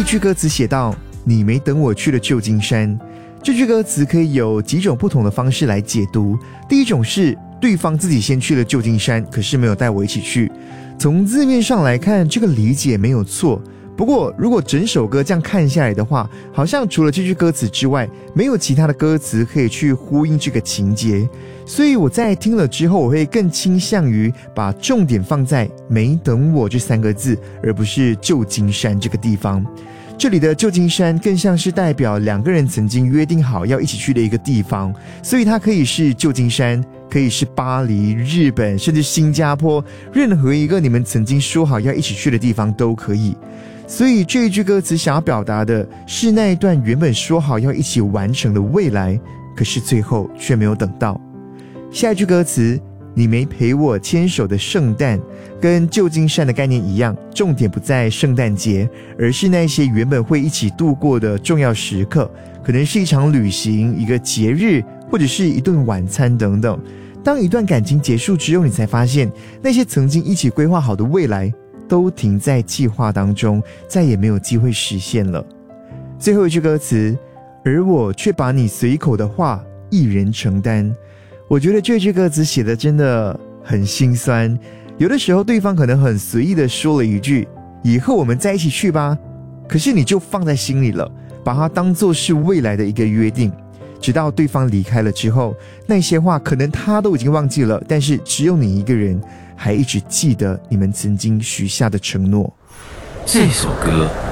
句歌词写道：你没等我去了旧金山。这句歌词可以有几种不同的方式来解读。第一种是对方自己先去了旧金山，可是没有带我一起去。从字面上来看，这个理解没有错。不过如果整首歌这样看下来的话，好像除了这句歌词之外，没有其他的歌词可以去呼应这个情节。所以我在听了之后，我会更倾向于把重点放在没等我这3个字，而不是旧金山这个地方。这里的旧金山更像是代表2个人曾经约定好要一起去的一个地方，所以它可以是旧金山，可以是巴黎、日本，甚至新加坡，任何一个你们曾经说好要一起去的地方都可以。所以这一句歌词想要表达的是那一段原本说好要一起完成的未来，可是最后却没有等到。下一句歌词，你没陪我牵手的圣诞，跟旧金山的概念一样，重点不在圣诞节，而是那些原本会一起度过的重要时刻，可能是一场旅行、一个节日，或者是一顿晚餐等等。当一段感情结束之后，你才发现那些曾经一起规划好的未来都停在计划当中，再也没有机会实现了。最后一句歌词，而我却把你随口的话一人承担。我觉得这句歌词写的真的很心酸。有的时候对方可能很随意的说了一句以后我们在一起去吧，可是你就放在心里了，把它当作是未来的一个约定。直到对方离开了之后，那些话可能他都已经忘记了，但是只有你一个人还一直记得你们曾经许下的承诺。 这首歌